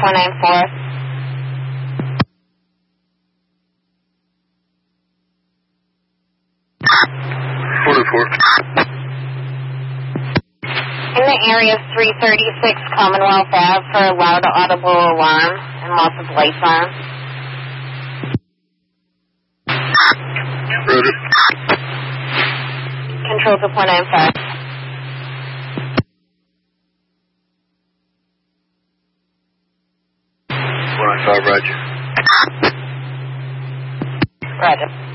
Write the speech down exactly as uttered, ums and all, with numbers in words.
four nine four. four nine four. In the area of three thirty-six Commonwealth Ave for a loud audible alarm and loss of lights on. Ready. Control to four nine five. four nine five, Roger. Roger.